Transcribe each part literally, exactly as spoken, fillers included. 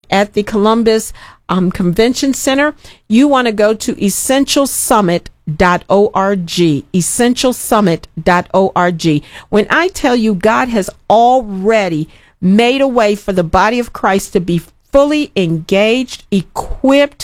at the Columbus um, Convention Center, you want to go to essential summit dot org, essential summit dot org. When I tell you God has already made a way for the body of Christ to be fully engaged, equipped,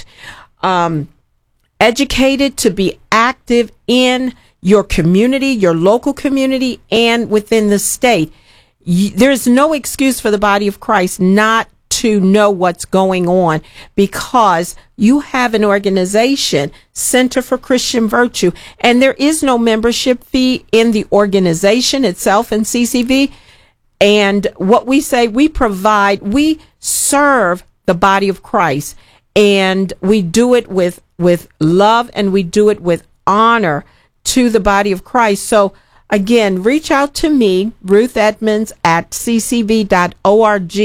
um, educated, to be active in your community, your local community, and within the state. Y- There's no excuse for the body of Christ not to know what's going on, because you have an organization, Center for Christian Virtue, and there is no membership fee in the organization itself in C C V. And what we say, we provide, we serve the body of Christ, and we do it with, with love, and we do it with honor to the body of Christ. So again, reach out to me, Ruth Edmonds at c c v dot org,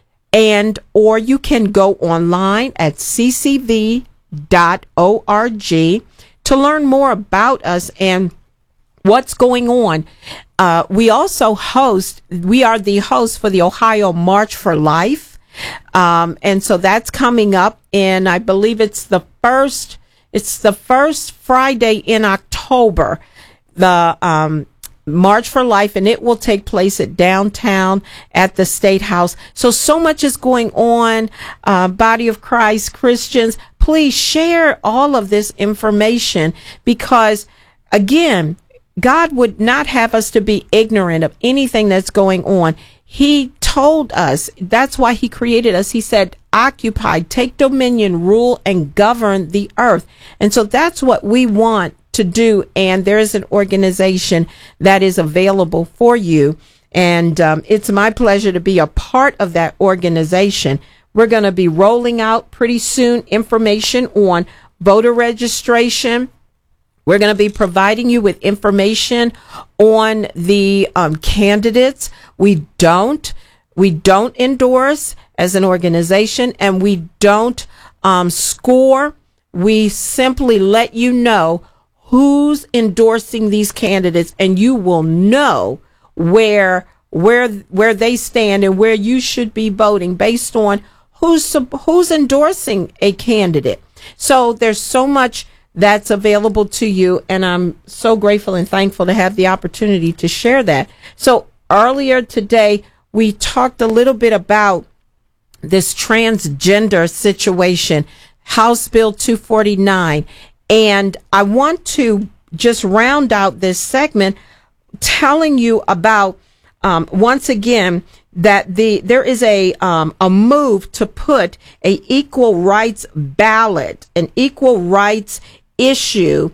and, or you can go online at c c v dot org to learn more about us and what's going on. Uh, we also host, we are the host for the Ohio March for Life. Um, and so that's coming up in, I believe it's the first, it's the first Friday in October, the, um, March for Life, and it will take place at downtown at the State House. So, so much is going on. Uh, Body of Christ, Christians, please share all of this information, because again, God would not have us to be ignorant of anything that's going on. He told us, that's why he created us. He said, occupy, take dominion, rule, and govern the earth. And so that's what we want to do. And there is an organization that is available for you. And um, it's my pleasure to be a part of that organization. We're going to be rolling out pretty soon information on voter registration. We're going to be providing you with information on the um, candidates. We don't, we don't endorse as an organization, and we don't um, score. We simply let you know who's endorsing these candidates, and you will know where where where they stand and where you should be voting based on who's who's endorsing a candidate. So there's so much that's available to you, and I'm so grateful and thankful to have the opportunity to share that. So earlier today, we talked a little bit about this transgender situation, House Bill two forty-nine, and I want to just round out this segment telling you about, um, once again, that the there is a um, a move to put a equal rights ballot, an equal rights issue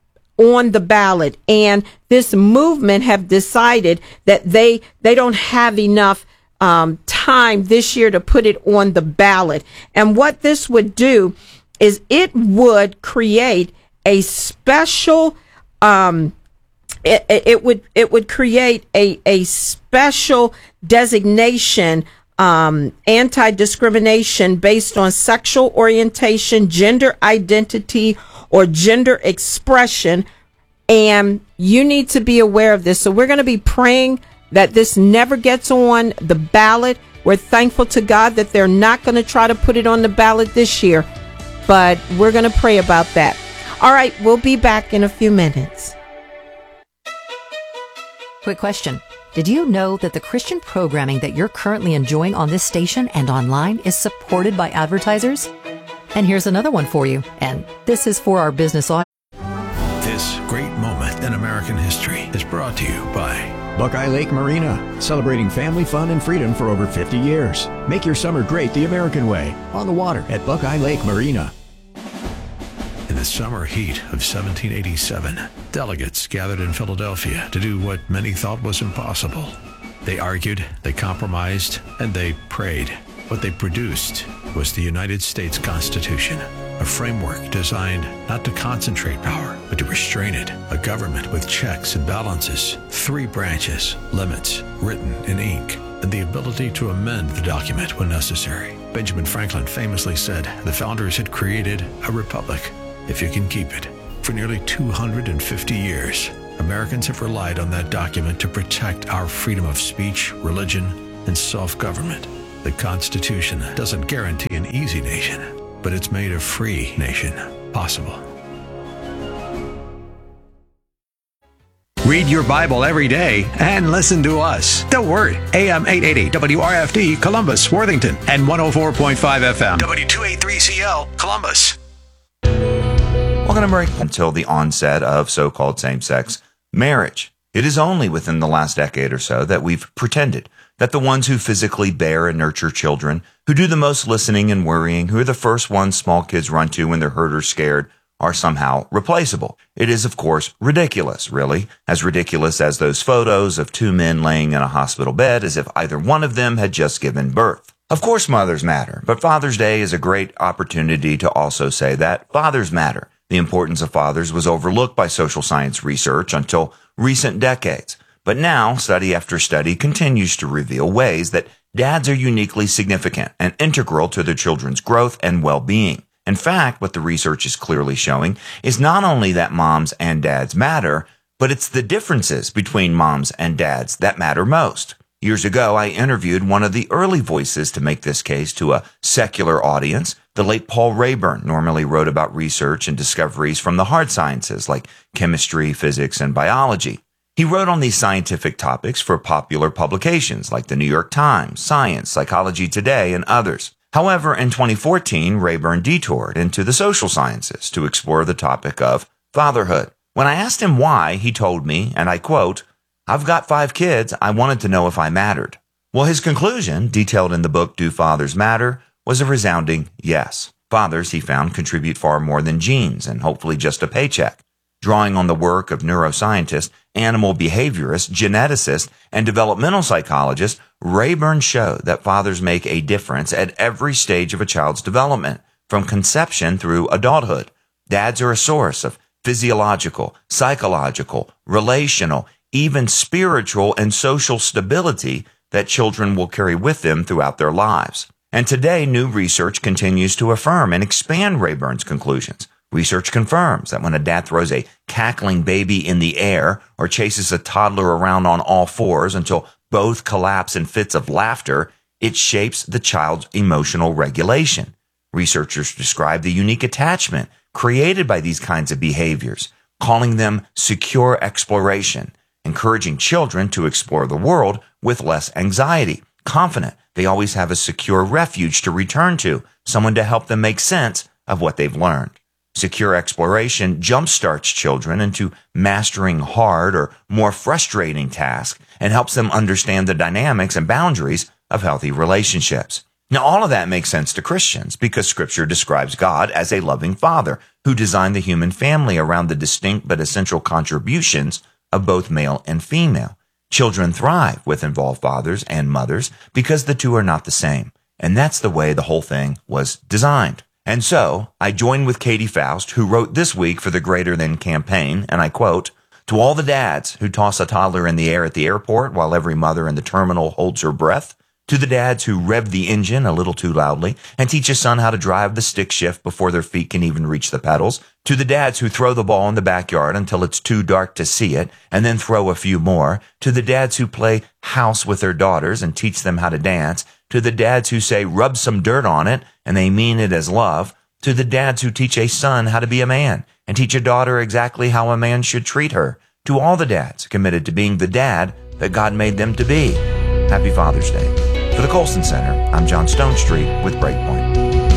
on the ballot, and this movement have decided that they they don't have enough um, time this year to put it on the ballot. And what this would do is it would create a special um, it, it would it would create a a special designation, um, anti-discrimination based on sexual orientation, gender identity, or gender expression. And you need to be aware of this. So we're going to be praying that this never gets on the ballot. We're thankful to God that they're not going to try to put it on the ballot this year, but we're going to pray about that. All right, we'll be back in a few minutes. Quick question. Did you know that the Christian programming that you're currently enjoying on this station and online is supported by advertisers? And here's another one for you. And this is for our business audience. This great moment in American history is brought to you by Buckeye Lake Marina, celebrating family fun and freedom for over fifty years. Make your summer great the American way, on the water at Buckeye Lake Marina. In the summer heat of seventeen eighty-seven, delegates gathered in Philadelphia to do what many thought was impossible. They argued, they compromised, and they prayed. What they produced was the United States Constitution, a framework designed not to concentrate power, but to restrain it, a government with checks and balances, three branches, limits, written in ink, and the ability to amend the document when necessary. Benjamin Franklin famously said the founders had created a republic, if you can keep it. For nearly two hundred fifty years, Americans have relied on that document to protect our freedom of speech, religion, and self-government. The Constitution doesn't guarantee an easy nation, but it's made a free nation possible. Read your Bible every day and listen to us. The Word, A M eight eighty W R F D, Columbus, Worthington, and one oh four point five F M, W two eighty-three C L, Columbus. Welcome to break. Until the onset of so-called same-sex marriage, it is only within the last decade or so that we've pretended that the ones who physically bear and nurture children, who do the most listening and worrying, who are the first ones small kids run to when they're hurt or scared, are somehow replaceable. It is, of course, ridiculous, really, as ridiculous as those photos of two men laying in a hospital bed as if either one of them had just given birth. Of course, mothers matter, but Father's Day is a great opportunity to also say that fathers matter. The importance of fathers was overlooked by social science research until recent decades. But now, study after study continues to reveal ways that dads are uniquely significant and integral to their children's growth and well-being. In fact, what the research is clearly showing is not only that moms and dads matter, but it's the differences between moms and dads that matter most. Years ago, I interviewed one of the early voices to make this case to a secular audience. The late Paul Rayburn normally wrote about research and discoveries from the hard sciences like chemistry, physics, and biology. He wrote on these scientific topics for popular publications like the New York Times, Science, Psychology Today, and others. However, in twenty fourteen, Rayburn detoured into the social sciences to explore the topic of fatherhood. When I asked him why, he told me, and I quote, "I've got five kids. I wanted to know if I mattered." Well, his conclusion, detailed in the book Do Fathers Matter, was a resounding yes. Fathers, he found, contribute far more than genes and hopefully just a paycheck. Drawing on the work of neuroscientists, animal behaviorists, geneticists, and developmental psychologists, Rayburn showed that fathers make a difference at every stage of a child's development, from conception through adulthood. Dads are a source of physiological, psychological, relational, even spiritual and social stability that children will carry with them throughout their lives. And today, new research continues to affirm and expand Rayburn's conclusions. Research confirms that when a dad throws a cackling baby in the air or chases a toddler around on all fours until both collapse in fits of laughter, it shapes the child's emotional regulation. Researchers describe the unique attachment created by these kinds of behaviors, calling them secure exploration, encouraging children to explore the world with less anxiety, confident they always have a secure refuge to return to, someone to help them make sense of what they've learned. Secure exploration jumpstarts children into mastering hard or more frustrating tasks and helps them understand the dynamics and boundaries of healthy relationships. Now, all of that makes sense to Christians because Scripture describes God as a loving Father who designed the human family around the distinct but essential contributions of both male and female. Children thrive with involved fathers and mothers because the two are not the same, and that's the way the whole thing was designed. And so, I joined with Katie Faust, who wrote this week for the Greater Than campaign, and I quote, "To all the dads who toss a toddler in the air at the airport while every mother in the terminal holds her breath, to the dads who rev the engine a little too loudly and teach a son how to drive the stick shift before their feet can even reach the pedals, to the dads who throw the ball in the backyard until it's too dark to see it and then throw a few more, to the dads who play house with their daughters and teach them how to dance, to the dads who say rub some dirt on it and they mean it as love, to the dads who teach a son how to be a man and teach a daughter exactly how a man should treat her, to all the dads committed to being the dad that God made them to be. Happy Father's Day." For the Colson Center, I'm John Stonestreet with Breakpoint.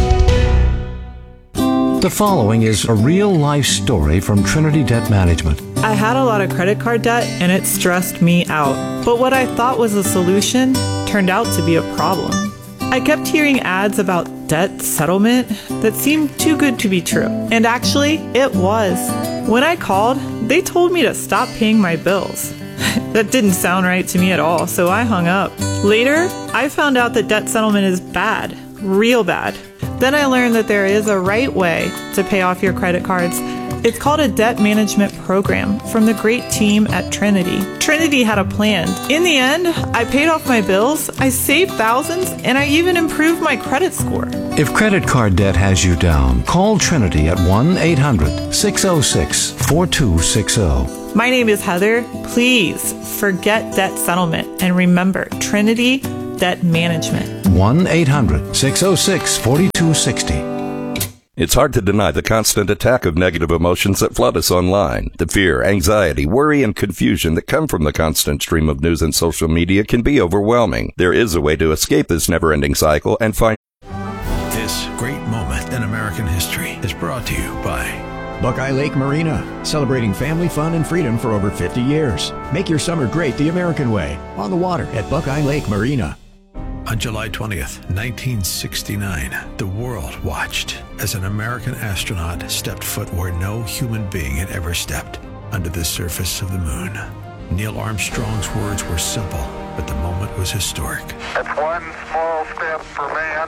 The following is a real-life story from Trinity Debt Management. I had a lot of credit card debt and it stressed me out. But what I thought was a solution turned out to be a problem. I kept hearing ads about debt settlement that seemed too good to be true. And actually, it was. When I called, they told me to stop paying my bills. That didn't sound right to me at all, so I hung up. Later, I found out that debt settlement is bad, real bad. Then I learned that there is a right way to pay off your credit cards. It's called a debt management program from the great team at Trinity. Trinity had a plan. In the end, I paid off my bills, I saved thousands, and I even improved my credit score. If credit card debt has you down, call Trinity at one eight hundred six oh six four two six oh. My name is Heather. Please forget debt settlement and remember, Trinity debt management. one eight hundred six oh six four two six oh. It's hard to deny the constant attack of negative emotions that flood us online. The fear, anxiety, worry, and confusion that come from the constant stream of news and social media can be overwhelming. There is a way to escape this never-ending cycle and find... This great moment in American history is brought to you by Buckeye Lake Marina, celebrating family fun and freedom for over fifty years. Make your summer great the American way, on the water at Buckeye Lake Marina. On July twentieth, nineteen sixty-nine, the world watched as an American astronaut stepped foot where no human being had ever stepped, under the surface of the moon. Neil Armstrong's words were simple, but the moment was historic. It's one small step for man,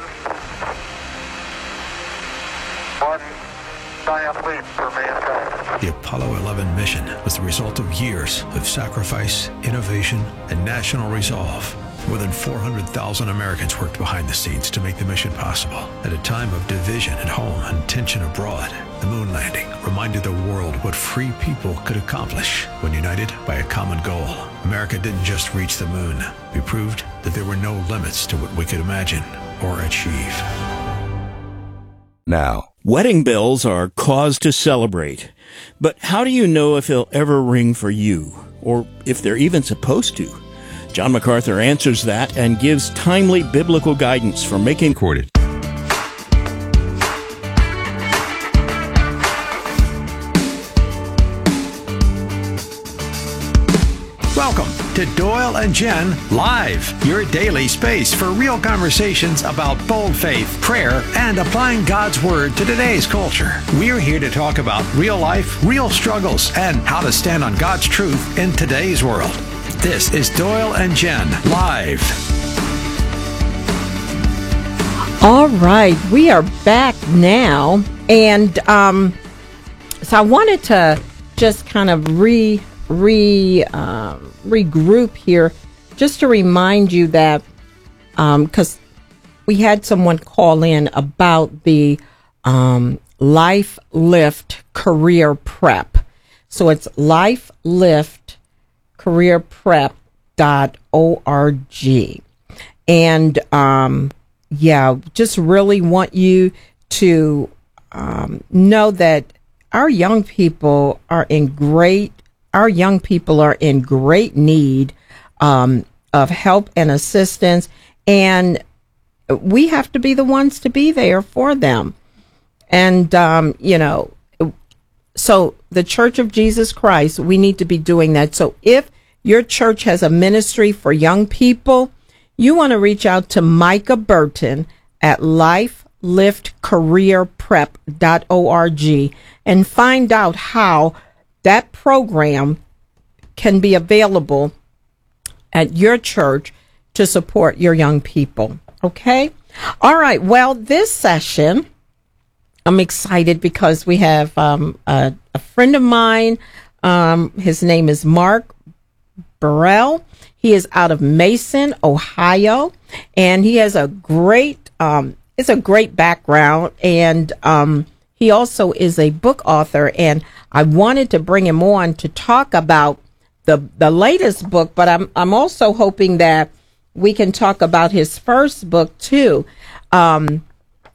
one giant leap for mankind. The Apollo eleven mission was the result of years of sacrifice, innovation, and national resolve. More than four hundred thousand Americans worked behind the scenes to make the mission possible. At a time of division at home and tension abroad, the moon landing reminded the world what free people could accomplish when united by a common goal. America didn't just reach the moon. We proved that there were no limits to what we could imagine or achieve. Now, wedding bells are cause to celebrate. But how do you know if they'll ever ring for you, or if they're even supposed to? John MacArthur answers that and gives timely biblical guidance for making recorded. Welcome to Doyle and Jen Live, your daily space for real conversations about bold faith, prayer, and applying God's Word to today's culture. We're here to talk about real life, real struggles, and how to stand on God's truth in today's world. This is Doyle and Jen Live. All right, we are back now, and um, so I wanted to just kind of re re um, regroup here, just to remind you that because um, we had someone call in about the um, Life Lift Career Prep. So it's Life Lift career prep dot org. And um, yeah, just really want you to um, know that our young people are in great, our young people are in great need um, of help and assistance, and we have to be the ones to be there for them. And, um, you know, so the Church of Jesus Christ, we need to be doing that. So if your church has a ministry for young people, you want to reach out to Micah Burton at life lift career prep dot org and find out how that program can be available at your church to support your young people. Okay? All right. Well, this session, I'm excited because we have um, a, a friend of mine. Um, his name is Mark Burrell. He is out of Mason, Ohio, and he has a great, um, it's a great background, and um, he also is a book author. And I wanted to bring him on to talk about the the latest book, but I'm I'm also hoping that we can talk about his first book too. Um,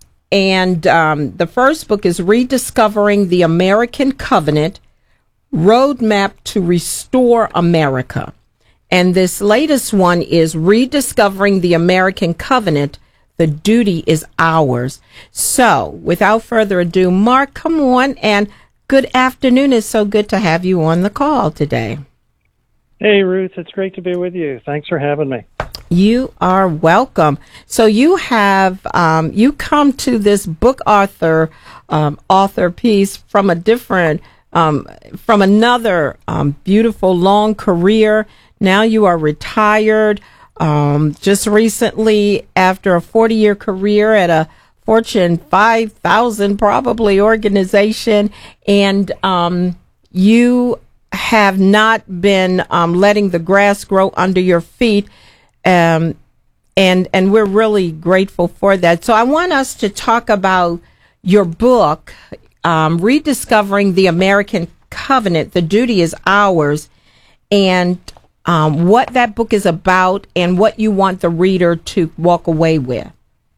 and um, the first book is Rediscovering the American Covenant: Roadmap to Restore America. And this latest one is Rediscovering the American Covenant: The Duty is Ours. So, without further ado, Mark, come on, and good afternoon. It's so good to have you on the call today. Hey, Ruth. It's great to be with you. Thanks for having me. You are welcome. So you have, um, you come to this book author, um, author piece from a different, um, from another um, beautiful long career. Now you are retired, um, just recently after a forty-year career at a Fortune five thousand probably organization, and um, you have not been um, letting the grass grow under your feet, um, and and we're really grateful for that. So I want us to talk about your book, um, Rediscovering the American Covenant: The Duty is Ours, and um, what that book is about and what you want the reader to walk away with.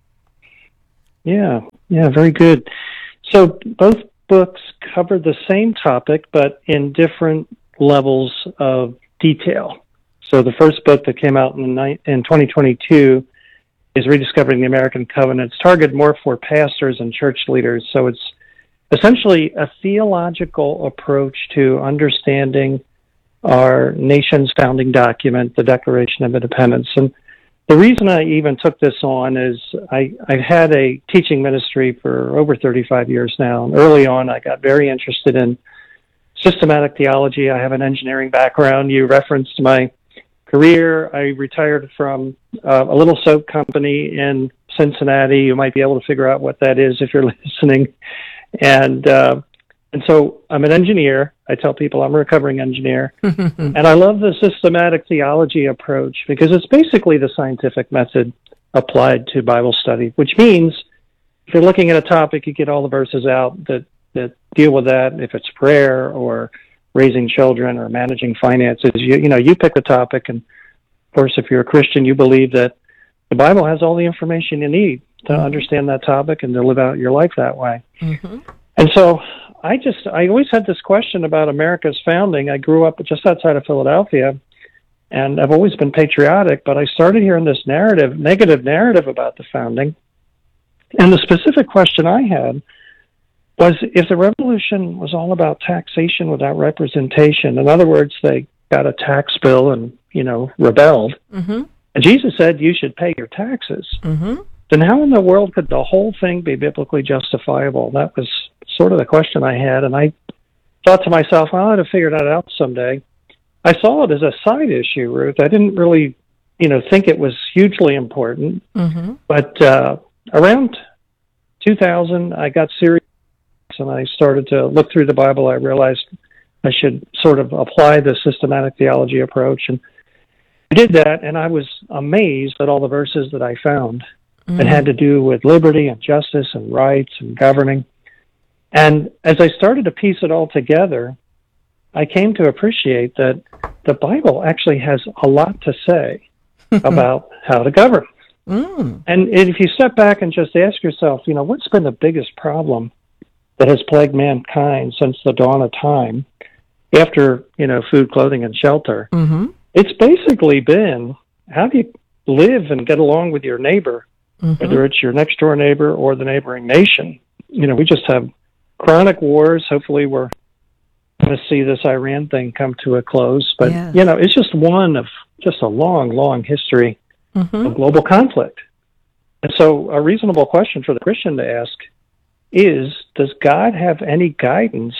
Yeah, yeah, very good. So both books cover the same topic, but in different levels of detail. So the first book that came out in, the, in twenty twenty-two is Rediscovering the American Covenant. It's targeted more for pastors and church leaders. So it's essentially a theological approach to understanding our nation's founding document, the Declaration of Independence. And the reason I even took this on is I, I've had a teaching ministry for over thirty-five years now. And early on, I got very interested in systematic theology. I have an engineering background. You referenced my career. I retired from uh, a little soap company in Cincinnati. You might be able to figure out what that is if you're listening. And uh, and so I'm an engineer. I tell people I'm a recovering engineer. And I love the systematic theology approach because it's basically the scientific method applied to Bible study, which means if you're looking at a topic, you get all the verses out that, that deal with that. If it's prayer or raising children or managing finances, you, you know, you pick the topic. And of course, if you're a Christian, you believe that the Bible has all the information you need to mm-hmm. understand that topic and to live out your life that way. Mm-hmm. And so I just, I always had this question about America's founding. I grew up just outside of Philadelphia, and I've always been patriotic, but I started hearing this narrative, negative narrative about the founding. And the specific question I had was if the revolution was all about taxation without representation. In other words, they got a tax bill and, you know, rebelled. Mm-hmm. And Jesus said you should pay your taxes. Mm-hmm. Then how in the world could the whole thing be biblically justifiable? That was sort of the question I had. And I thought to myself, well, I'll have to figure that out someday. I saw it as a side issue, Ruth. I didn't really, you know, think it was hugely important. Mm-hmm. But uh, around two thousand, I got serious and I started to look through the Bible. I realized I should sort of apply the systematic theology approach. And I did that, and I was amazed at all the verses that I found mm-hmm. that had to do with liberty and justice and rights and governing. And as I started to piece it all together, I came to appreciate that the Bible actually has a lot to say about how to govern. Mm. And if you step back and just ask yourself, you know, what's been the biggest problem that has plagued mankind since the dawn of time after, you know, food, clothing, and shelter? Mm-hmm. It's basically been, how do you live and get along with your neighbor, mm-hmm. whether it's your next door neighbor or the neighboring nation? You know, we just have chronic wars. Hopefully we're going to see this Iran thing come to a close. But, yes. you know, it's just one of just a long, long history mm-hmm. of global conflict. And so a reasonable question for the Christian to ask is, does God have any guidance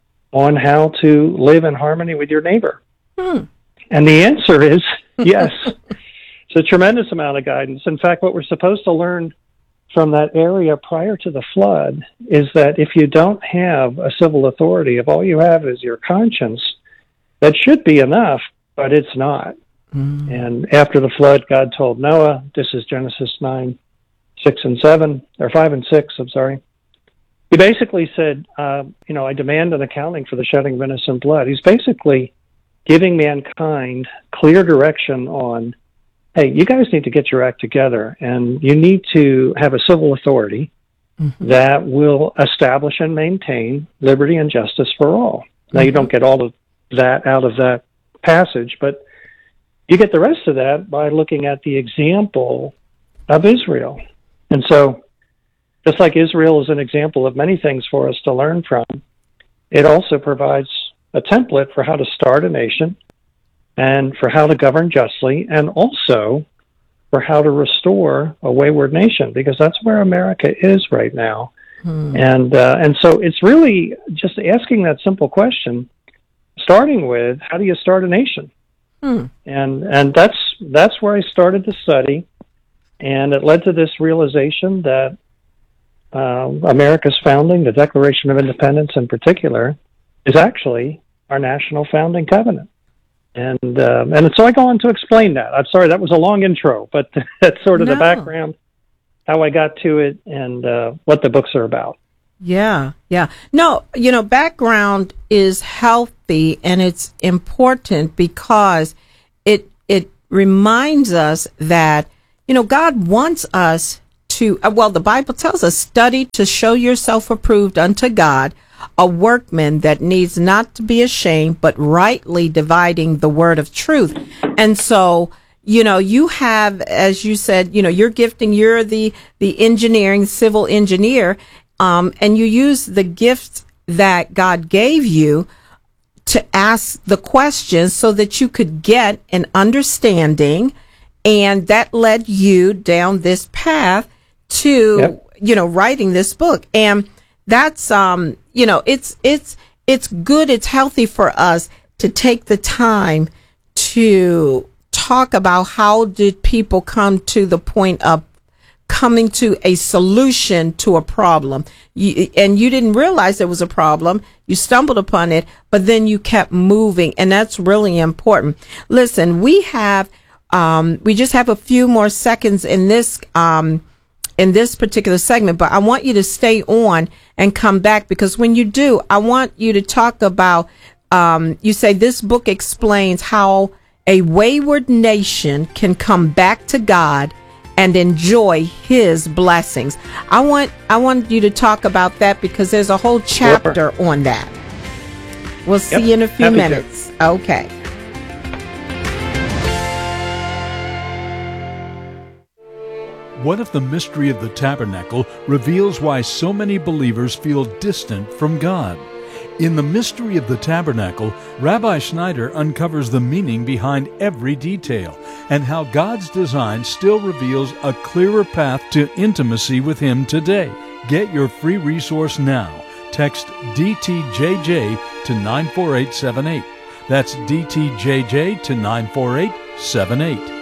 on how to live in harmony with your neighbor? Hmm. And the answer is yes. It's a tremendous amount of guidance. In fact, what we're supposed to learn from that area prior to the flood is that if you don't have a civil authority, if all you have is your conscience, that should be enough, but it's not. Mm. And after the flood, God told Noah, this is Genesis nine, six and seven, or five and six, I'm sorry. He basically said, uh, you know, I demand an accounting for the shedding of innocent blood. He's basically giving mankind clear direction on, hey, you guys need to get your act together, and you need to have a civil authority mm-hmm. that will establish and maintain liberty and justice for all. Now, mm-hmm. you don't get all of that out of that passage, but you get the rest of that by looking at the example of Israel. And so, just like Israel is an example of many things for us to learn from, it also provides a template for how to start a nation and for how to govern justly, and also for how to restore a wayward nation, because that's where America is right now. Hmm. And uh, and so it's really just asking that simple question, starting with, how do you start a nation? Hmm. And and that's that's where I started to study, and it led to this realization that uh, America's founding, the Declaration of Independence in particular, is actually our national founding covenant. And um, and so I go on to explain that. I'm sorry, that was a long intro, but that's sort of no. the background, how I got to it, and uh, what the books are about. Yeah, yeah. No, you know, background is healthy, and it's important because reminds us that, you know, God wants us to, uh, well, the Bible tells us, study to show yourself approved unto God, a workman that needs not to be ashamed, but rightly dividing the word of truth. And so, you know, you have, as you said, you know, you're gifting, you're the, the engineering, civil engineer, um, and you use the gifts that God gave you to ask the questions so that you could get an understanding. And that led you down this path to, yep. you know, writing this book. And that's, um, you know, it's, it's, it's good. It's healthy for us to take the time to talk about how did people come to the point of coming to a solution to a problem. You, and you didn't realize there was a problem. You stumbled upon it, but then you kept moving. And that's really important. Listen, we have, um, we just have a few more seconds in this, um, in this particular segment, but I want you to stay on and come back, because when you do, I want you to talk about, um, you say this book explains how a wayward nation can come back to God and enjoy his blessings. I want I want you to talk about that, because there's a whole chapter sure. on that. We'll see yep. you in a few Happy minutes. To. Okay. What if the mystery of the tabernacle reveals why so many believers feel distant from God? In The Mystery of the Tabernacle, Rabbi Schneider uncovers the meaning behind every detail and how God's design still reveals a clearer path to intimacy with Him today. Get your free resource now. Text D T J J to nine four eight seven eight. That's D T J J to nine four eight seven eight.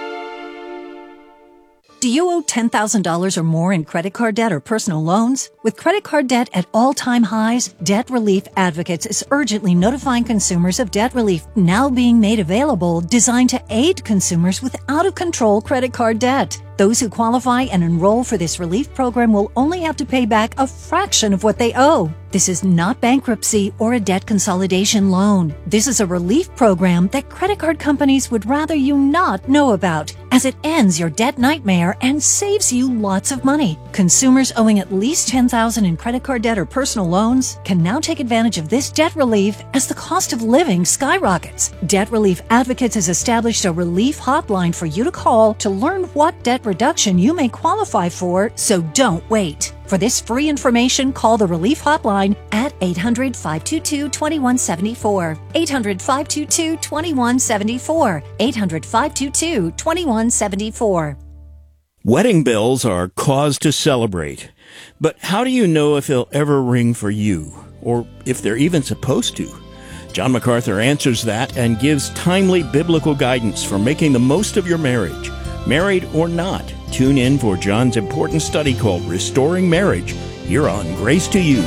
Do you owe ten thousand dollars or more in credit card debt or personal loans? With credit card debt at all-time highs, Debt Relief Advocates is urgently notifying consumers of debt relief now being made available, designed to aid consumers with out-of-control credit card debt. Those who qualify and enroll for this relief program will only have to pay back a fraction of what they owe. This is not bankruptcy or a debt consolidation loan. This is a relief program that credit card companies would rather you not know about, as it ends your debt nightmare and saves you lots of money. Consumers owing at least ten thousand dollars in credit card debt or personal loans can now take advantage of this debt relief as the cost of living skyrockets. Debt Relief Advocates has established a relief hotline for you to call to learn what debt reduction you may qualify for, so don't wait. For this free information, call the Relief Hotline at eight hundred, five two two, two one seven four. eight hundred, five two two, two one seven four. eight hundred, five two two, two one seven four. Wedding bells are cause to celebrate. But how do you know if they'll ever ring for you, or if they're even supposed to? John MacArthur answers that and gives timely biblical guidance for making the most of your marriage. Married or not, tune in for John's important study called Restoring Marriage, here on Grace to You.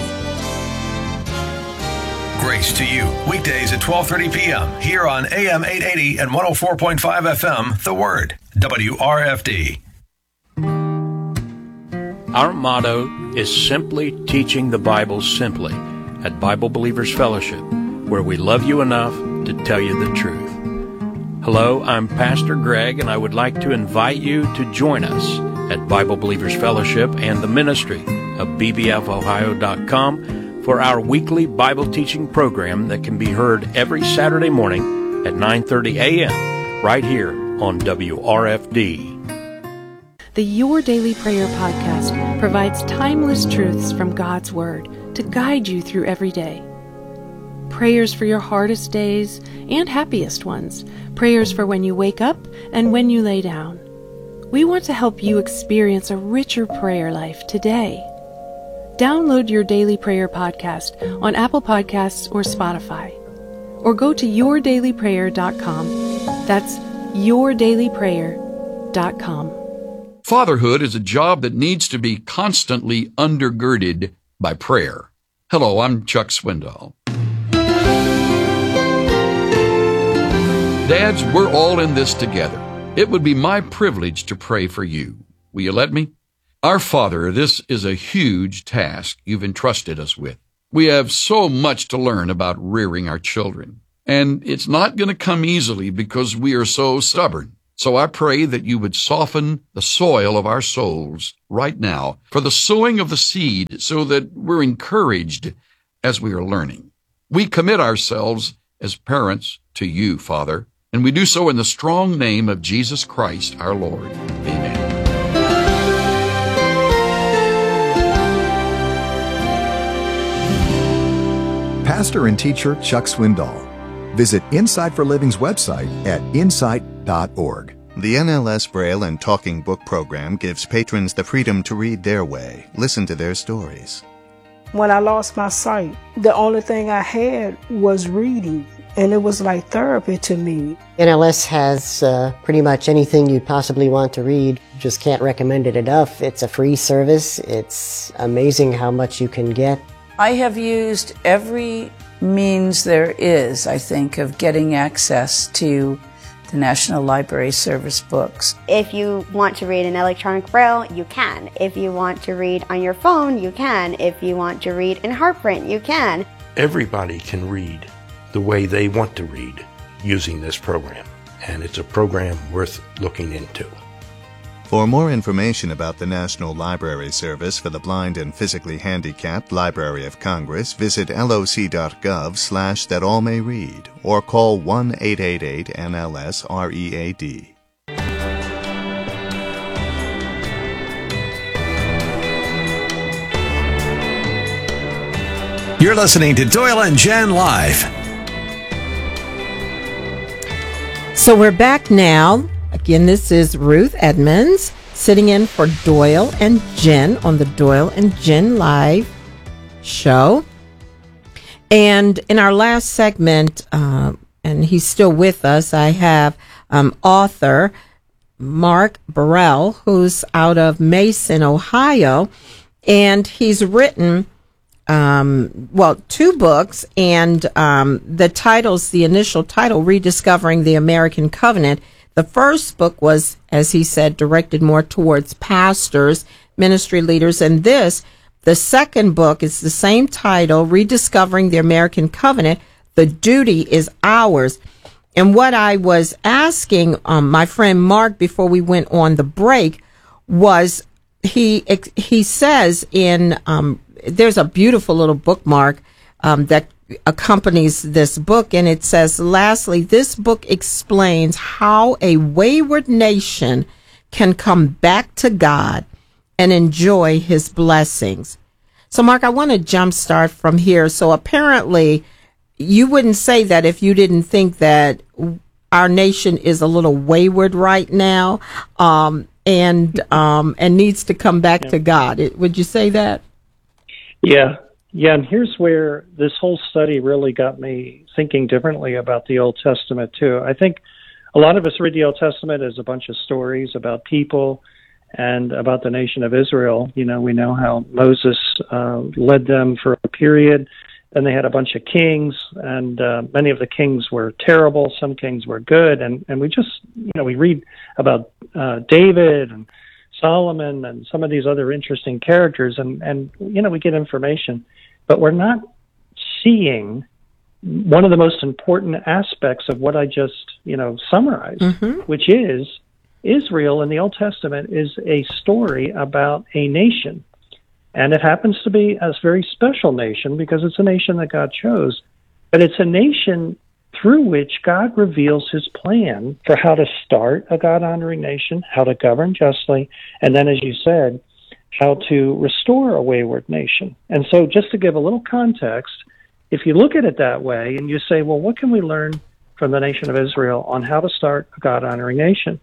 Grace to You, weekdays at twelve thirty p.m. here on A M eight eighty and one oh four point five F M, The Word, W R F D. Our motto is simply teaching the Bible simply at Bible Believers Fellowship, where we love you enough to tell you the truth. Hello, I'm Pastor Greg, and I would like to invite you to join us at Bible Believers Fellowship and the ministry of B B F Ohio dot com for our weekly Bible teaching program that can be heard every Saturday morning at nine thirty a.m. right here on W R F D. The Your Daily Prayer podcast provides timeless truths from God's Word to guide you through every day. Prayers for your hardest days and happiest ones. Prayers for when you wake up and when you lay down. We want to help you experience a richer prayer life today. Download your Daily Prayer podcast on Apple Podcasts or Spotify. Or go to your daily prayer dot com. That's your daily prayer dot com. Fatherhood is a job that needs to be constantly undergirded by prayer. Hello, I'm Chuck Swindoll. Dads, we're all in this together. It would be my privilege to pray for you. Will you let me? Our Father, this is a huge task you've entrusted us with. We have so much to learn about rearing our children, and it's not going to come easily because we are so stubborn. So I pray that you would soften the soil of our souls right now for the sowing of the seed so that we're encouraged as we are learning. We commit ourselves as parents to you, Father, and we do so in the strong name of Jesus Christ, our Lord. Amen. Pastor and teacher Chuck Swindoll. Visit Insight for Living's website at insight dot org. The N L S Braille and Talking Book program gives patrons the freedom to read their way, listen to their stories. When I lost my sight, the only thing I had was reading, and it was like therapy to me. N L S has uh, pretty much anything you'd possibly want to read. Just can't recommend it enough. It's a free service. It's amazing how much you can get. I have used every means there is, I think, of getting access to the National Library Service books. If you want to read in electronic braille, you can. If you want to read on your phone, you can. If you want to read in HeartPrint, you can. Everybody can read the way they want to read using this program, and it's a program worth looking into. For more information about the National Library Service for the Blind and Physically Handicapped Library of Congress, visit loc.gov slash that all may read or call one eight eight eight N L S R E A D. You're listening to Doyle and Jen Live. So we're back now. Again, this is Ruth Edmonds sitting in for Doyle and Jen on the Doyle and Jen Live show. And in our last segment, uh, and he's still with us, I have um, author Mark Burrell, who's out of Mason, Ohio, and he's written Um, well, two books, and um, the titles, the initial title, Rediscovering the American Covenant. The first book was, as he said, directed more towards pastors, ministry leaders, and this, the second book, is the same title, Rediscovering the American Covenant. The Duty is Ours. And what I was asking um, my friend Mark before we went on the break was, he he says in um, there's a beautiful little bookmark um, that accompanies this book, and it says, lastly, this book explains how a wayward nation can come back to God and enjoy his blessings. So, Mark, I want to jumpstart from here. So apparently you wouldn't say that if you didn't think that our nation is a little wayward right now um, and um, and needs to come back yeah. to God. It, would you say that? Yeah. Yeah, and here's where this whole study really got me thinking differently about the Old Testament, too. I think a lot of us read the Old Testament as a bunch of stories about people and about the nation of Israel. You know, we know how Moses uh, led them for a period. Then they had a bunch of kings, and uh, many of the kings were terrible. Some kings were good. And, and we just, you know, we read about uh, David and Solomon and some of these other interesting characters, and, and, you know, we get information. But we're not seeing one of the most important aspects of what I just, you know, summarized, mm-hmm. which is Israel in the Old Testament is a story about a nation. And it happens to be a very special nation because it's a nation that God chose. But it's a nation through which God reveals his plan for how to start a God-honoring nation, how to govern justly, and then, as you said, how to restore a wayward nation. And so just to give a little context, if you look at it that way and you say, well, what can we learn from the nation of Israel on how to start a God-honoring nation?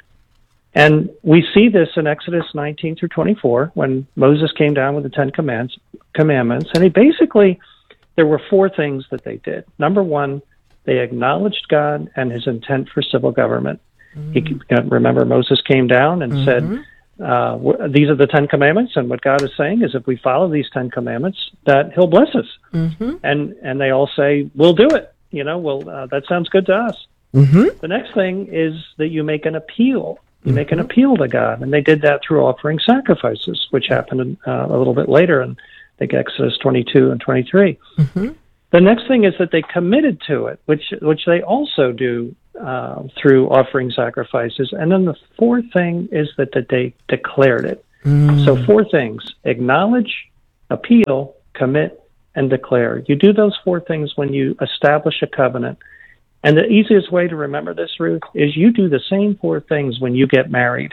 And we see this in Exodus nineteen through twenty-four when Moses came down with the Ten Commandments, commandments and he basically, there were four things that they did. Number one, they acknowledged God and his intent for civil government. Mm-hmm. He, remember, Moses came down and mm-hmm. said, Uh, these are the Ten Commandments, and what God is saying is if we follow these Ten Commandments, that he'll bless us. Mm-hmm. And and they all say, we'll do it. You know, well, uh, that sounds good to us. Mm-hmm. The next thing is that you make an appeal. You mm-hmm. make an appeal to God, and they did that through offering sacrifices, which happened uh, a little bit later in, I think, Exodus twenty-two and twenty-three. Mm-hmm. The next thing is that they committed to it, which which they also do uh, through offering sacrifices. And then the fourth thing is that, that they declared it. Mm. So four things: acknowledge, appeal, commit, and declare. You do those four things when you establish a covenant. And the easiest way to remember this, Ruth, is you do the same four things when you get married.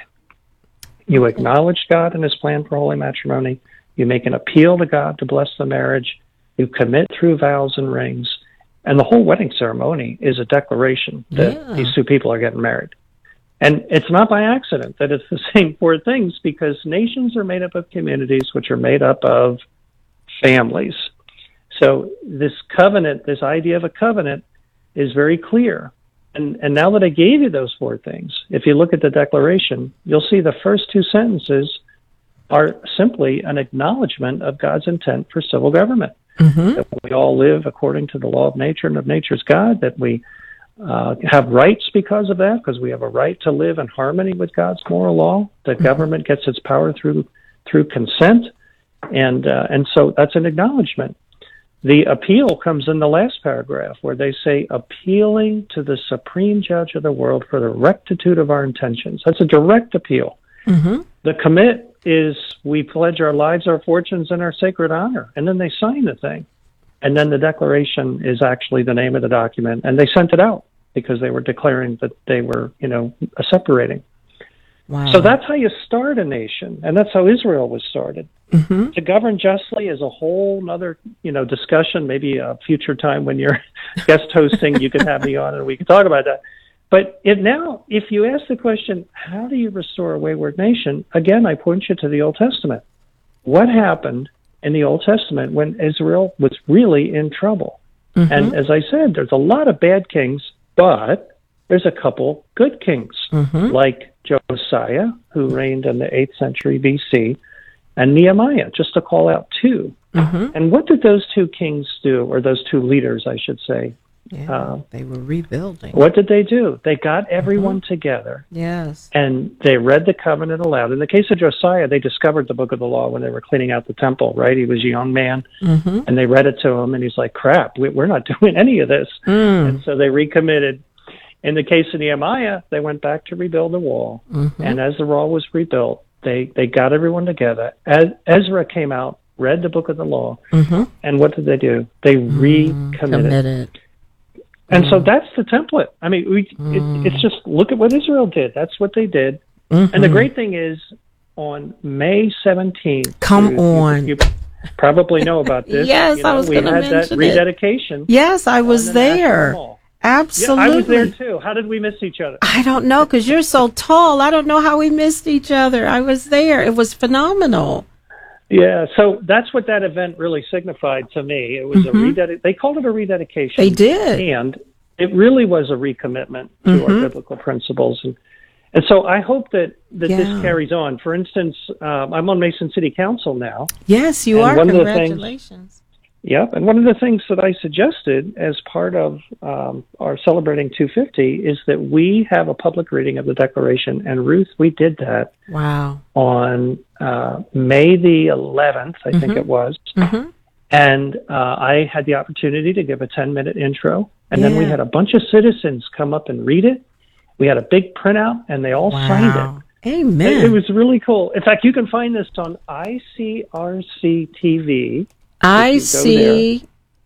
You acknowledge God and his plan for holy matrimony. You make an appeal to God to bless the marriage. You commit through vows and rings. And the whole wedding ceremony is a declaration that Yeah. these two people are getting married. And it's not by accident that it's the same four things, because nations are made up of communities which are made up of families. So this covenant, this idea of a covenant, is very clear. And, and now that I gave you those four things, if you look at the declaration, you'll see the first two sentences are simply an acknowledgement of God's intent for civil government. Mm-hmm. That we all live according to the law of nature and of nature's God, that we uh, have rights because of that, because we have a right to live in harmony with God's moral law, that Mm-hmm. government gets its power through through consent, and uh, and so that's an acknowledgement. The appeal comes in the last paragraph, where they say, appealing to the supreme judge of the world for the rectitude of our intentions. That's a direct appeal. Mm-hmm. The commit is, we pledge our lives, our fortunes, and our sacred honor. And then they sign the thing. And then the declaration is actually the name of the document. And they sent it out because they were declaring that they were, you know, separating. Wow. So that's how you start a nation. And that's how Israel was started. Mm-hmm. To govern justly is a whole other, you know, discussion. Maybe a future time when you're guest hosting, you can have me on and we can talk about that. But it now, if you ask the question, how do you restore a wayward nation? Again, I point you to the Old Testament. What happened in the Old Testament when Israel was really in trouble? Mm-hmm. And as I said, there's a lot of bad kings, but there's a couple good kings, Mm-hmm. like Josiah, who reigned in the eighth century B C, and Nehemiah, just to call out two. Mm-hmm. And what did those two kings do, or those two leaders, I should say? Yeah, Uh, they were rebuilding. what did they do? They got everyone together, Yes. and they read the covenant aloud. In the case of Josiah, they discovered the book of the law when they were cleaning out the temple, right? He was a young man, Mm-hmm. and they read it to him, and he's like, crap, we, we're not doing any of this. Mm. And so they recommitted. In the case of Nehemiah, they went back to rebuild the wall. Mm-hmm. And as the wall was rebuilt, they, they got everyone together. As Ezra came out, read the book of the law, Mm-hmm. and what did they do? They recommitted. Committed. And so that's the template. I mean, we, it, it's just, look at what Israel did. That's what they did. Mm-hmm. And the great thing is, on May seventeenth, Come you, on. You, you probably know about this. Yes, you know, I was we going to had that mention it. rededication. Yes, I on was the National there. Mall. Absolutely. Yeah, I was there too. How did we miss each other? I don't know, because you're so tall. I don't know how we missed each other. I was there. It was phenomenal. Yeah, so that's what that event really signified to me. It was Mhm. a rededication. They called it a rededication. They did. And it really was a recommitment to Mhm. our biblical principles. And, and so I hope that, that Yeah. this carries on. For instance, um, I'm on Mason City Council now. Yes, you And are. one of the things- Congratulations. Yep, and one of the things that I suggested as part of um, our Celebrating two fifty is that we have a public reading of the Declaration. And Ruth, we did that Wow. on uh, May the eleventh, I think Mhm. it was. Mm-hmm. And uh, I had the opportunity to give a ten-minute intro. And then we Yeah. had a bunch of citizens come up and read it. We had a big printout, and they all signed it. Amen. It, it was really cool. In fact, you can find this on I C R C T V. I see.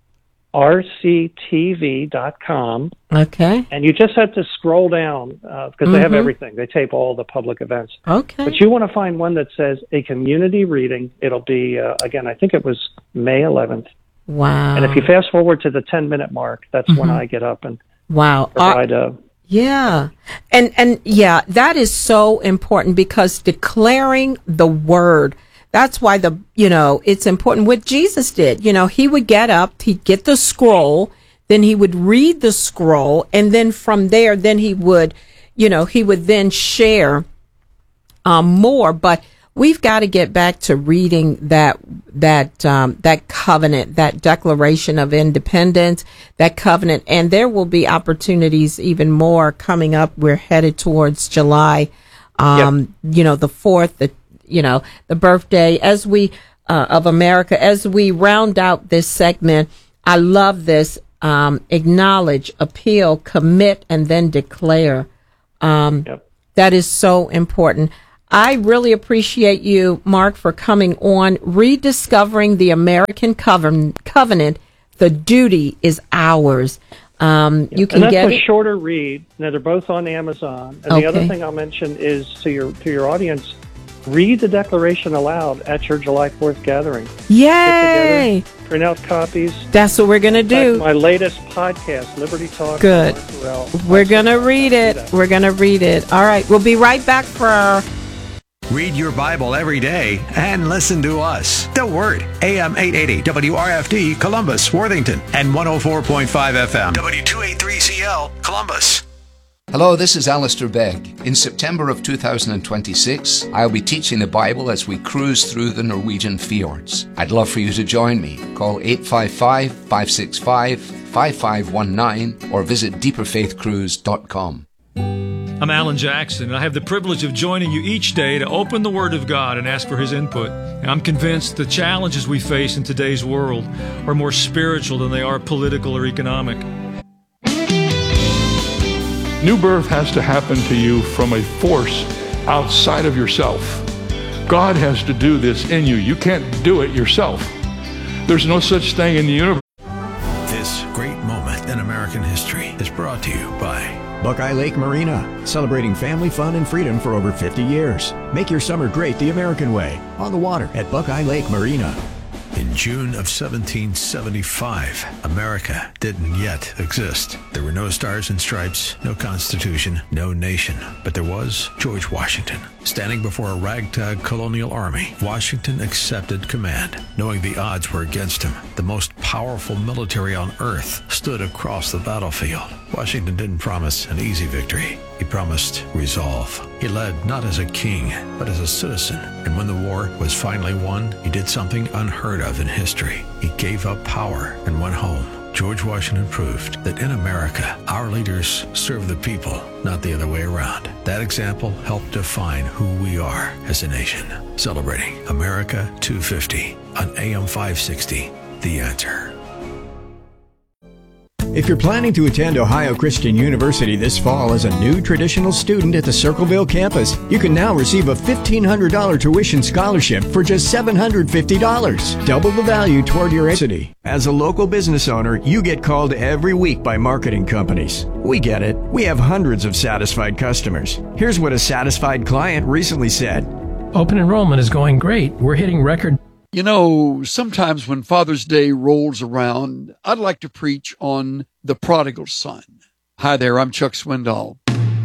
R C T V dot com. Okay. And you just have to scroll down because they have Mhm. everything. They tape all the public events. Okay. But you want to find one that says a community reading. It'll be, uh, again, I think it was May eleventh. Wow. And if you fast forward to the ten-minute mark, that's when Mhm. I get up and Wow. provide a... Yeah. And and yeah, that is so important, because declaring the word, that's why the, you know, it's important what Jesus did. You know, he would get up, he'd get the scroll, then he would read the scroll, and then from there, then he would, you know, he would then share um, more. But we've got to get back to reading that that um, that covenant, that Declaration of Independence, that covenant, and there will be opportunities even more coming up. We're headed towards July, um, you know, the fourth, the you know, the birthday as we uh, of America. As we round out this segment, I love this. um, acknowledge, appeal, commit, and then declare. Um, yep. That is so important. I really appreciate you, Mark, for coming on. Rediscovering the American Coven- Covenant. The duty is ours. Um, you can and that's get a it. shorter read. Now, they're both on Amazon. And Okay. the other thing I'll mention is to your to your audience, read the Declaration aloud at your July fourth gathering. Yay! Get together, print out copies. That's what we're going to do. My latest podcast, Liberty Talk. Good. with Mark Terrell. We're going to read it. We're going to read it. All right. We'll be right back for our... Read your Bible every day and listen to us. The Word, A M eight eighty, W R F D, Columbus, Worthington, and one oh four point five F M, W two eighty-three C L, Columbus. Hello, this is Alistair Begg. In September of two thousand twenty-six, I'll be teaching the Bible as we cruise through the Norwegian fjords. I'd love for you to join me. Call eight five five, five six five, five five one nine or visit deeper faith cruise dot com. I'm Alan Jackson, and I have the privilege of joining you each day to open the Word of God and ask for His input. And I'm convinced the challenges we face in today's world are more spiritual than they are political or economic. New birth has to happen to you from a force outside of yourself. God has to do this in you. You can't do it yourself. There's no such thing in the universe. This great moment in American history is brought to you by Buckeye Lake Marina, celebrating family fun and freedom for over fifty years. Make your summer great the American way, on the water at Buckeye Lake Marina. In June of seventeen seventy-five, America didn't yet exist. There were no stars and stripes, no constitution, no nation. But there was George Washington. Standing before a ragtag colonial army, Washington accepted command, knowing the odds were against him. The most powerful military on earth stood across the battlefield. Washington didn't promise an easy victory. He promised resolve. He led not as a king, but as a citizen. And when the war was finally won, he did something unheard of in history. He gave up power and went home. George Washington proved that in America, our leaders serve the people, not the other way around. That example helped define who we are as a nation. Celebrating America two fifty on A M five sixty, The Answer. If you're planning to attend Ohio Christian University this fall as a new traditional student at the Circleville campus, you can now receive a fifteen hundred dollars tuition scholarship for just seven hundred fifty dollars, double the value toward your university. As a local business owner, you get called every week by marketing companies. We get it. We have hundreds of satisfied customers. Here's what a satisfied client recently said. Open enrollment is going great. We're hitting record. You know, sometimes when Father's Day rolls around, I'd like to preach on the prodigal son. Hi there, I'm Chuck Swindoll.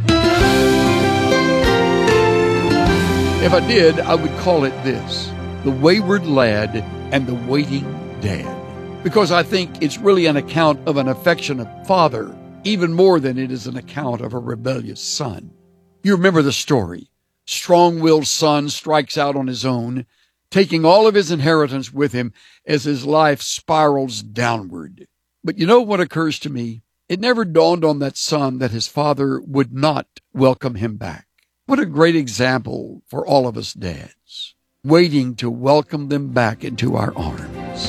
If I did, I would call it this, the wayward lad and the waiting dad. Because I think it's really an account of an affectionate father, even more than it is an account of a rebellious son. You remember the story. Strong-willed son strikes out on his own, taking all of his inheritance with him as his life spirals downward. But you know what occurs to me? It never dawned on that son that his father would not welcome him back. What a great example for all of us dads, waiting to welcome them back into our arms.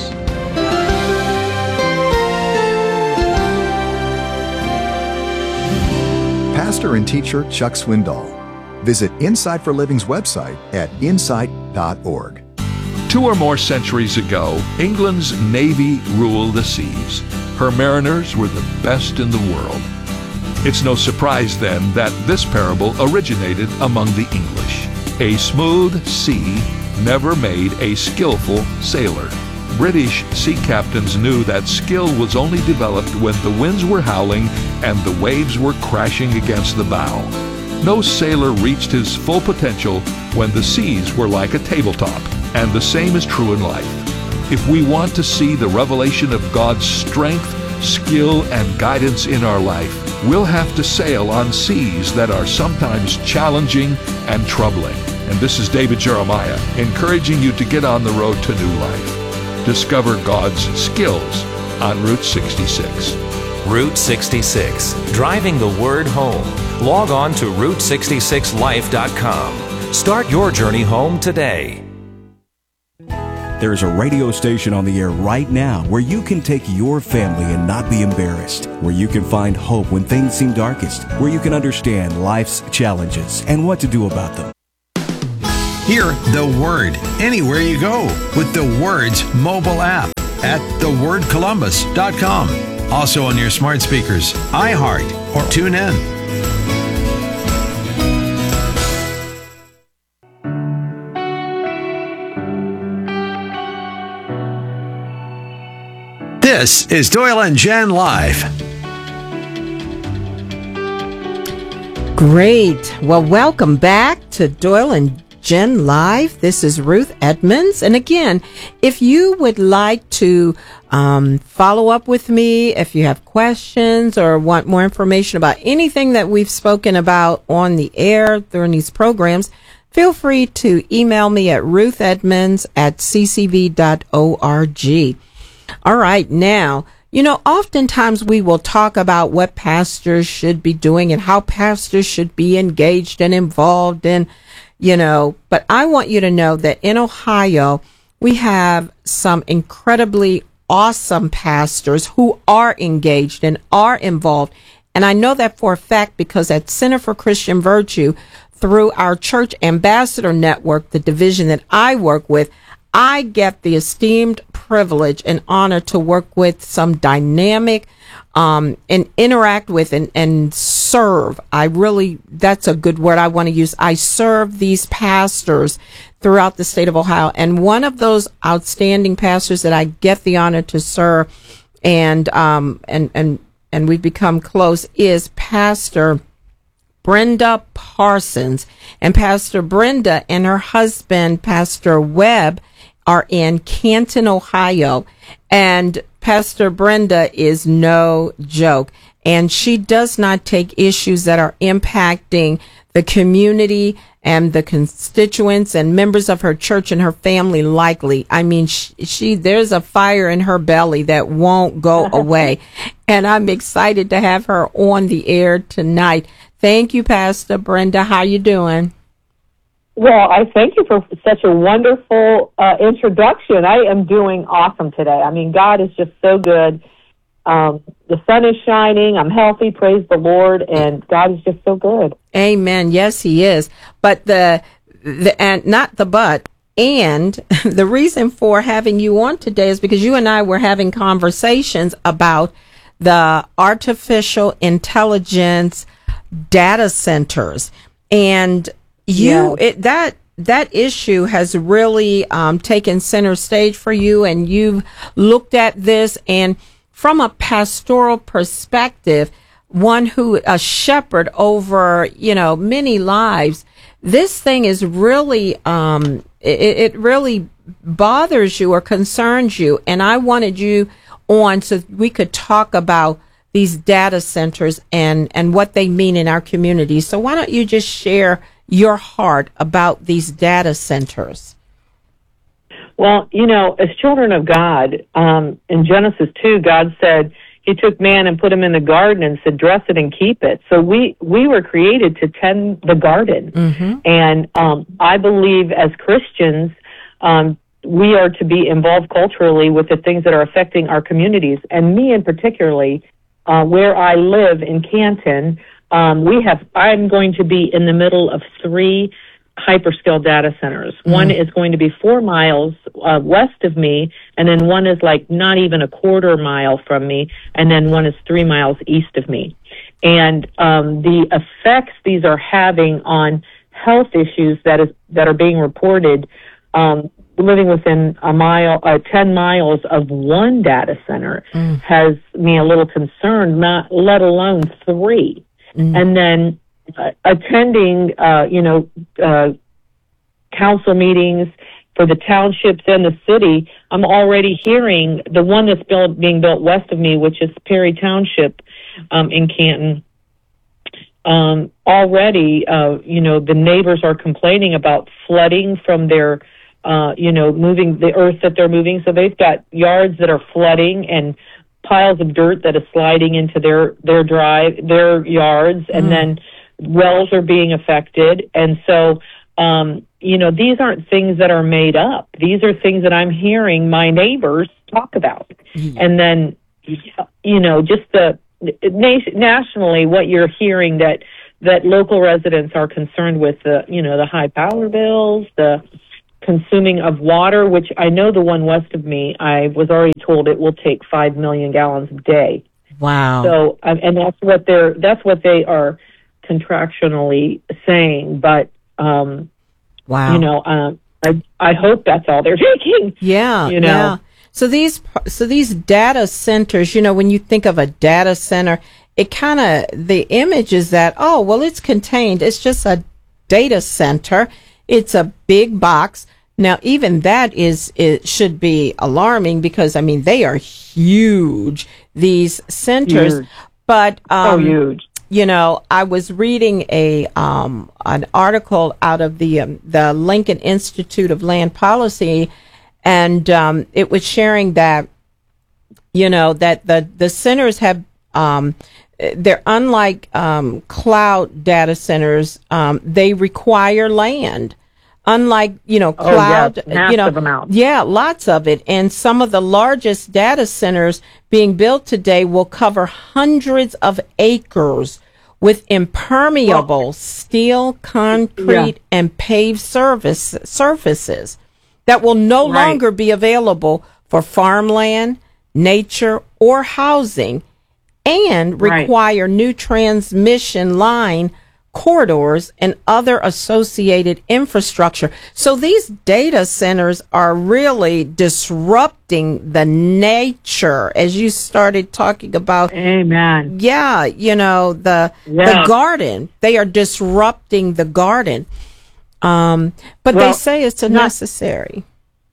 Pastor and teacher Chuck Swindoll. Visit Insight for Living's website at insight dot org. Two or more centuries ago, England's navy ruled the seas. Her mariners were the best in the world. It's no surprise then that this parable originated among the English. A smooth sea never made a skillful sailor. British sea captains knew that skill was only developed when the winds were howling and the waves were crashing against the bow. No sailor reached his full potential when the seas were like a tabletop. And the same is true in life. If we want to see the revelation of God's strength, skill, and guidance in our life, we'll have to sail on seas that are sometimes challenging and troubling. And this is David Jeremiah, encouraging you to get on the road to new life. Discover God's skills on Route sixty-six. Route sixty-six, driving the word home. Log on to route sixty-six life dot com. Start your journey home today. There's a radio station on the air right now where you can take your family and not be embarrassed, where you can find hope when things seem darkest, where you can understand life's challenges and what to do about them. Hear The Word anywhere you go with The Word's mobile app at the word columbus dot com. Also on your smart speakers, iHeart, or TuneIn. This is Doyle and Jen Live. Great. Well, welcome back to Doyle and Jen Live. This is Ruth Edmonds. And again, if you would like to um, follow up with me, if you have questions or want more information about anything that we've spoken about on the air during these programs, feel free to email me at ruthedmonds at c c v dot org. All right. Now, you know, oftentimes we will talk about what pastors should be doing and how pastors should be engaged and involved in, you know, but I want you to know that in Ohio, we have some incredibly awesome pastors who are engaged and are involved. And I know that for a fact because at Center for Christian Virtue, through our Church Ambassador Network, the division that I work with, I get the esteemed privilege and honor to work with some dynamic um, and interact with and, and serve. I really, that's a good word I want to use. I serve these pastors throughout the state of Ohio. And one of those outstanding pastors that I get the honor to serve and, um, and, and, and we've become close is Pastor Brenda Parsons. And Pastor Brenda and her husband, Pastor Webb, are in Canton, Ohio. And Pastor Brenda is no joke. And she does not take issues that are impacting the community and the constituents and members of her church and her family lightly. I mean, she, she there's a fire in her belly that won't go away. And I'm excited to have her on the air tonight. Thank you, Pastor Brenda. How you doing? Well, I thank you for such a wonderful uh, introduction. I am doing awesome today. I mean, God is just so good. Um, the sun is shining. I'm healthy. Praise the Lord. And God is just so good. Amen. Yes, he is. But the, the and not the but, and the reason for having you on today is because you and I were having conversations about the artificial intelligence data centers. And you, yeah. it, that, that issue has really um, taken center stage for you, and you've looked at this, and from a pastoral perspective, one who, a shepherd over, you know, many lives, this thing is really, um, it, it really bothers you or concerns you. And I wanted you on so we could talk about these data centers and, and what they mean in our community. So why don't you just share your heart about these data centers? Well, you know, as children of God, um, in Genesis two, God said he took man and put him in the garden and said, dress it and keep it. So we, we were created to tend the garden. Mm-hmm. And um, I believe as Christians, um, we are to be involved culturally with the things that are affecting our communities. And me in particularly, uh, where I live in Canton, um, we have, I'm going to be in the middle of three hyperscale data centers. Mm. One is going to be four miles uh, west of me, and then one is like not even a quarter mile from me, and then one is three miles east of me. And um, the effects these are having on health issues that is that are being reported, um, living within a mile, uh, ten miles of one data center, mm. has me a little concerned. Not let alone three, mm. and then. Uh, attending, uh, you know, uh, council meetings for the townships and the city, I'm already hearing the one that's built, being built west of me, which is Perry Township um, in Canton. Um, already, uh, you know, the neighbors are complaining about flooding from their, uh, you know, moving the earth that they're moving. So they've got yards that are flooding and piles of dirt that is sliding into their their drive, their yards, and mm. then wells are being affected. And so um, you know, these aren't things that are made up. These are things that I'm hearing my neighbors talk about. Mm. And then, you know, just the nation, nationally, what you're hearing that that local residents are concerned with, the, you know, the high power bills, the consuming of water, which I know the one west of me, I was already told it will take five million gallons a day. Wow. So, um, and that's what they're, that's what they are contractually saying. But, um, wow. you know, um, I, I hope that's all they're taking. Yeah. You know? Yeah. So these, so these data centers, you know, when you think of a data center, it kind of, the image is that, oh, well, it's contained. It's just a data center. It's a big box. Now, even that is, it should be alarming because, I mean, they are huge, these centers. Huge. But, um, so huge. You know, I was reading a, um, an article out of the, um, the Lincoln Institute of Land Policy, and, um, it was sharing that, you know, that the, the centers have, um, they're unlike, um, cloud data centers. Um, they require land. Unlike, you know, cloud, oh, yeah, you know, amounts. yeah, lots of it. And some of the largest data centers being built today will cover hundreds of acres with impermeable well, steel, concrete, yeah. and paved service, surfaces that will no right. longer be available for farmland, nature, or housing, and require right. new transmission line corridors and other associated infrastructure. So these data centers are really disrupting the nature, as you started talking about. Amen. Yeah, you know, the yeah. the garden. They are disrupting the garden. Um, but well, they say it's a not, necessary.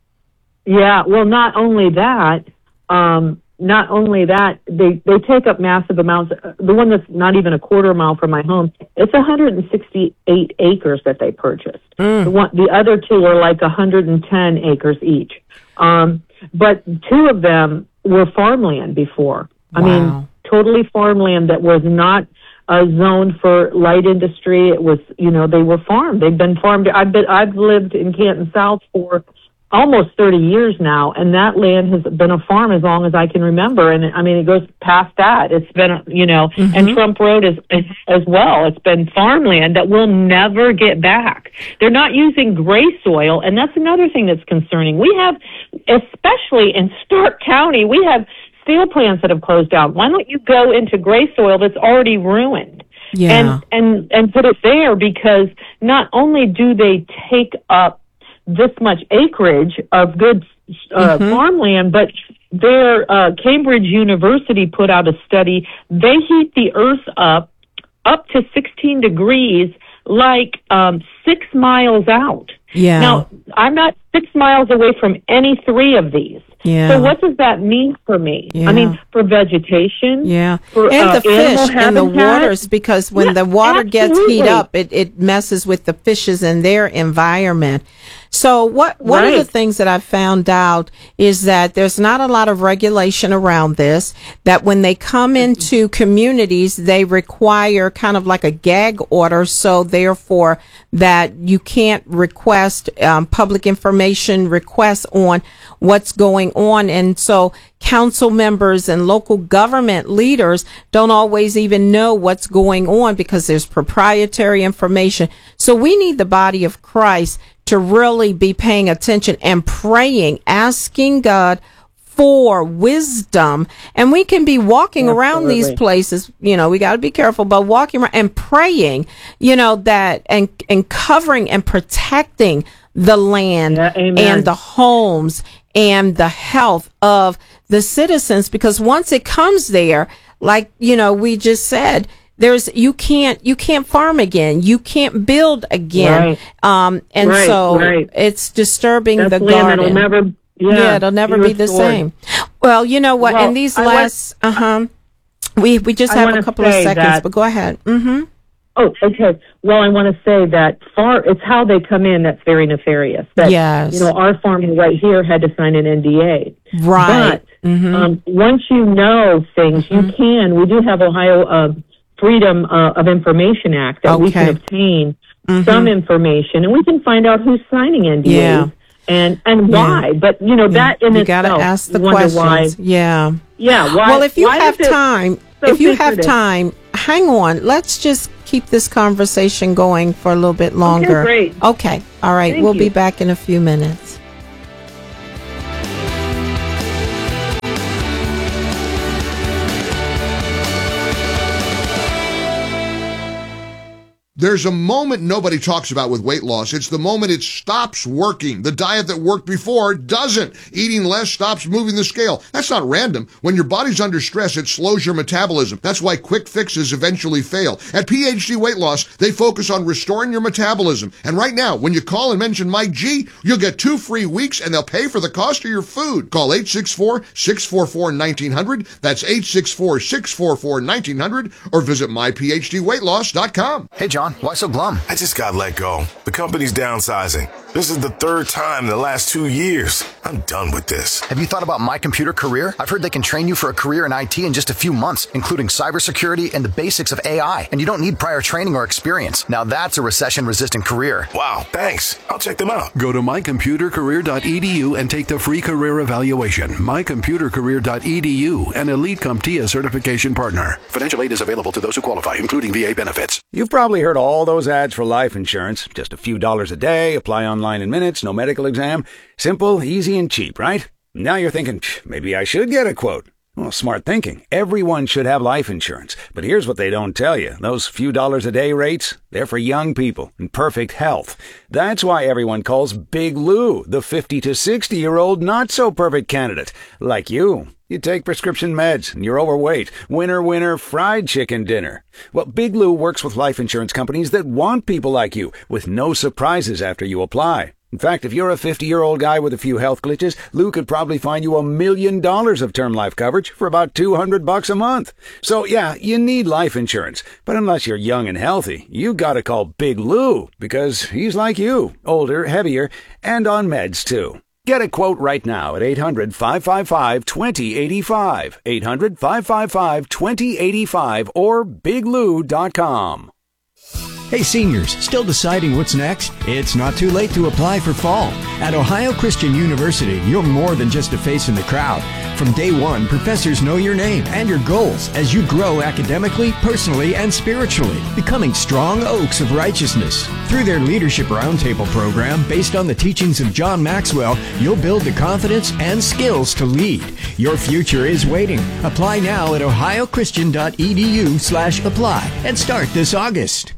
Yeah, well, not only that, um, Not only that, they, they take up massive amounts. The one that's not even a quarter mile from my home, it's one hundred sixty-eight acres that they purchased. Mm. The, one, the other two are like one hundred ten acres each. Um, but two of them were farmland before. I wow. mean, totally farmland that was not uh, zoned for light industry. It was, you know, they were farmed. They've been farmed. I've been, I've lived in Canton South for almost thirty years now, and that land has been a farm as long as I can remember. And I mean, it goes past that. It's been, you know, mm-hmm. and Trump Road is, is as well. It's been farmland that we'll never get back. They're not using gray soil, and that's another thing that's concerning. We have, especially in Stark County, we have steel plants that have closed down. Why don't you go into gray soil that's already ruined? Yeah. And, and, and put it there, because not only do they take up this much acreage of good uh, mm-hmm. farmland, but their uh, Cambridge University put out a study. They heat the earth up up to sixteen degrees, like um, six miles out. Yeah. Now, I'm not six miles away from any three of these. Yeah. So what does that mean for me? Yeah. I mean, for vegetation. Yeah. For, and uh, the fish and the waters, because when yeah, the water absolutely. gets heat up, it, it messes with the fishes and their environment. So what, one right. of the things that I've found out is that there's not a lot of regulation around this, that when they come into communities, they require kind of like a gag order. So therefore that you can't request um, public information requests on what's going on. And so council members and local government leaders don't always even know what's going on because there's proprietary information. So we need the body of Christ to really be paying attention and praying, asking God for wisdom. And we can be walking Absolutely. around these places, you know, we got to be careful, but walking around and praying, you know, that and, and covering and protecting the land yeah, and the homes and the health of the citizens, because once it comes there, like, you know, we just said, there's, you can't, you can't farm again. You can't build again. Right. Um, and right, so right. it's disturbing That's the land garden. It'll never, yeah, yeah, it'll never be, be the same. Well, you know what? Well, in these I last, uh huh, we, we just I have a couple of seconds, that, but go ahead. Mm-hmm. Oh, okay. Well, I want to say that far, it's how they come in that's very nefarious. That, yes. You know, our farmer right here had to sign an N D A. Right. But mm-hmm. um, once you know things, mm-hmm. you can. We do have Ohio uh, Freedom uh, of Information Act that okay. we can obtain mm-hmm. some information, and we can find out who's signing N D As Yeah. and and why. Yeah. But you know that in you itself, gotta ask the you wonder questions. why. Yeah. Yeah. Why, well, if you why have is it time, so if you have secretive? time, hang on. Let's just keep this conversation going for a little bit longer. great. Okay. All right. Thank we'll you. be back in a few minutes. There's a moment nobody talks about with weight loss. It's the moment it stops working. The diet that worked before doesn't. Eating less stops moving the scale. That's not random. When your body's under stress, it slows your metabolism. That's why quick fixes eventually fail. At P H D Weight Loss, they focus on restoring your metabolism. And right now, when you call and mention Mike G, you'll get two free weeks and they'll pay for the cost of your food. Call eight six four, six four four, one nine zero zero. That's eight six four, six four four, one nine zero zero or visit my p h d weight loss dot com. Hey, John. Why so glum? I just got let go. The company's downsizing. This is the third time in the last two years. I'm done with this. Have you thought about My Computer Career? I've heard they can train you for a career in I T in just a few months, including cybersecurity and the basics of A I. And you don't need prior training or experience. Now that's a recession-resistant career. Wow, thanks. I'll check them out. Go to my computer career dot e d u and take the free career evaluation. my computer career dot e d u, an Elite CompTIA certification partner. Financial aid is available to those who qualify, including V A benefits. You've probably heard all those ads for life insurance. Just a few dollars a day, apply online in minutes, no medical exam. Simple, easy, and cheap, right? Now you're thinking, maybe I should get a quote. Well, smart thinking. Everyone should have life insurance. But here's what they don't tell you. Those few dollars a day rates, they're for young people in perfect health. That's why everyone calls Big Lou the fifty to sixty-year-old not-so-perfect candidate. Like you. You take prescription meds, and you're overweight. Winner, winner, fried chicken dinner. Well, Big Lou works with life insurance companies that want people like you, with no surprises after you apply. In fact, if you're a fifty-year-old guy with a few health glitches, Lou could probably find you a million dollars of term life coverage for about two hundred bucks a month. So, yeah, you need life insurance. But unless you're young and healthy, you gotta call Big Lou, because he's like you, older, heavier, and on meds, too. Get a quote right now at eight hundred, five five five, two zero eight five, eight hundred, five five five, two zero eight five, or big lou dot com. Hey seniors, still deciding what's next? It's not too late to apply for fall. At Ohio Christian University, you're more than just a face in the crowd. From day one, professors know your name and your goals as you grow academically, personally, and spiritually, becoming strong oaks of righteousness. Through their Leadership Roundtable program, based on the teachings of John Maxwell, you'll build the confidence and skills to lead. Your future is waiting. Apply now at ohio christian dot e d u slash apply and start this August.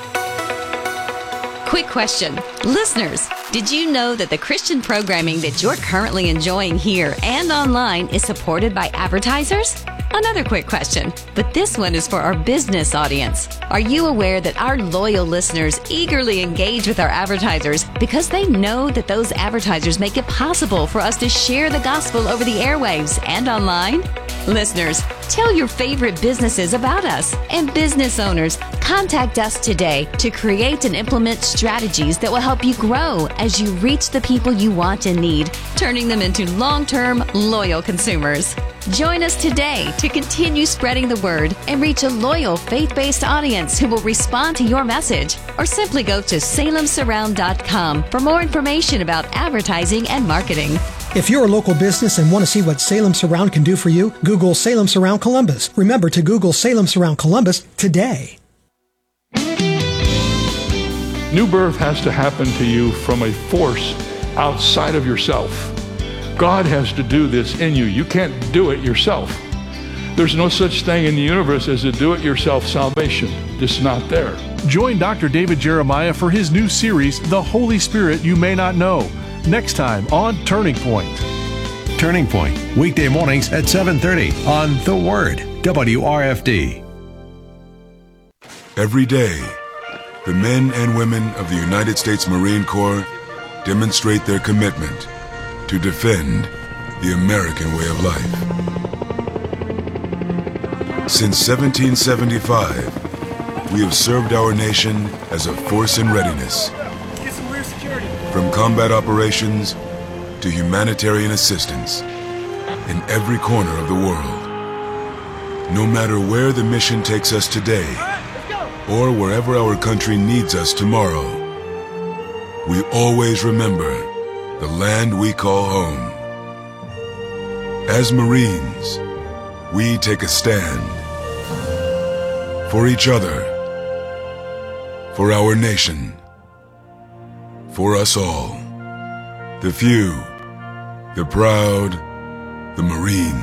Quick question. Listeners, did you know that the Christian programming that you're currently enjoying here and online is supported by advertisers? Another quick question, but this one is for our business audience. Are you aware that our loyal listeners eagerly engage with our advertisers because they know that those advertisers make it possible for us to share the gospel over the airwaves and online? Listeners, tell your favorite businesses about us, and business owners, contact us today to create and implement strategies that will help you grow as you reach the people you want and need, turning them into long-term, loyal consumers. Join us today to continue spreading the word and reach a loyal, faith-based audience who will respond to your message. Or simply go to salem surround dot com for more information about advertising and marketing. If you're a local business and want to see what Salem Surround can do for you, Google Salem Surround Columbus. Remember to Google Salem Surround Columbus today. New birth has to happen to you from a force outside of yourself. God has to do this in you. You can't do it yourself. There's no such thing in the universe as a do-it-yourself salvation. Just not there. Join Doctor David Jeremiah for his new series, The Holy Spirit You May Not Know, next time on Turning Point. Turning Point, weekday mornings at seven thirty on The Word, W R F D. Every day, the men and women of the United States Marine Corps demonstrate their commitment to defend the American way of life. Since seventeen seventy-five, we have served our nation as a force in readiness. From combat operations to humanitarian assistance in every corner of the world. No matter where the mission takes us today, or wherever our country needs us tomorrow, we always remember the land we call home. As Marines, we take a stand for each other, for our nation, for us all, the few, the proud, the Marine.